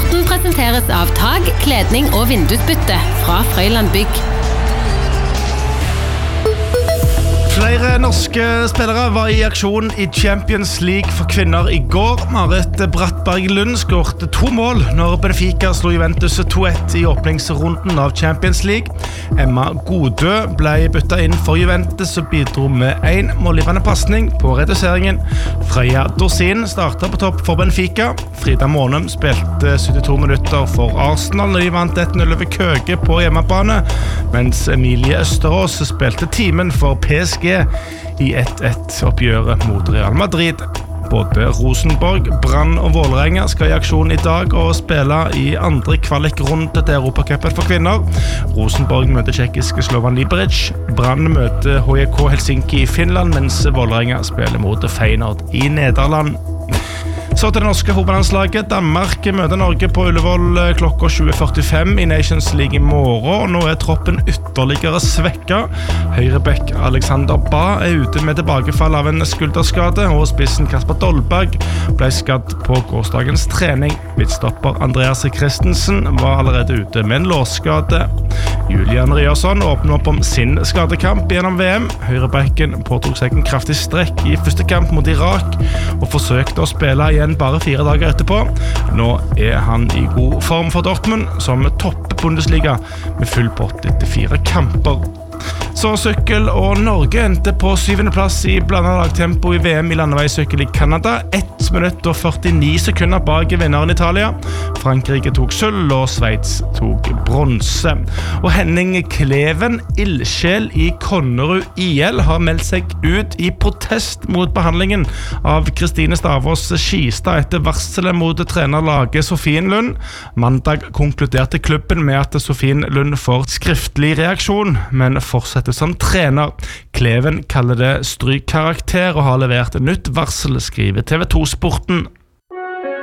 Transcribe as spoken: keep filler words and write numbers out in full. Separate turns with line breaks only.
Sporten presenteres av tag, kledning og vindusbytte fra Frøyland Bygg.
Flere norske spillere var i aksjon i Champions League for kvinner i går. Marit Brattberg Lund skårte to mål når Benfica slo Juventus to ett i åpningsrunden av Champions League. Emma Godø ble byttet inn for Juventus og bidro med en målgivende passning på reduseringen. Freya Dorsin startet på topp for Benfica. Frida Månum spilte syttito minutter for Arsenal når de vant ett null over Køge på hjemmebane, mens Emilie Østerås spilte timen for P S G i ett ett oppgjøret mot Real Madrid. Både Rosenborg, Brann og Vålerenga skal i aksjon i dag og spille i andre kvalikrunde til Europacupen for kvinner. Rosenborg møter tjekkiske Slovan Liberec, Brann møter H J K Helsinki i Finland, mens Vålerenga spiller mot Feyenoord i Nederland. Så til det norske fotballandslaget. Danmark møter Norge på Ullevål klokka tjue førtifem i Nations League i morgen, og nå er troppen ytterligere svekket. Høyrebekk Alexander Ba er ute med tilbakefall av en skulderskade, og spissen Kasper Dolberg ble skadd på gårsdagens trening. Midtstopper Andreas Christensen var allerede ute med en låsskade. Julian Ryerson åpner opp om sin skadekamp gjennom V M. Høyrebekken påtok seg en kraftig strekk i første kamp mot Irak, og forsøkte å spille igjen bare fire dager etterpå. Nå er han i god form for Dortmund, som topper Bundesliga med full pott etter fire kamper. Så sykkel, og Norge endte på syvende plass i blandet lagtempo i V M i landeveissykkel i Canada. ett minutt og førtini sekunder bak vinneren Italia. Frankrike tok sølv, og Sveits tok bronse. Og Henning Kleven, ildsjel i Konnerud I L, har meldt seg ut i protest mot behandlingen av Kristine Stavås Skistad etter varselet mot trenerlaget Sofien Lund. Mandag konkluderte klubben med at Sofien Lund får skriftlig reaksjon, men fortsetter som trener. Kleven kaller det strykkarakter og har levert nytt varsel, skriver T V to Sporten.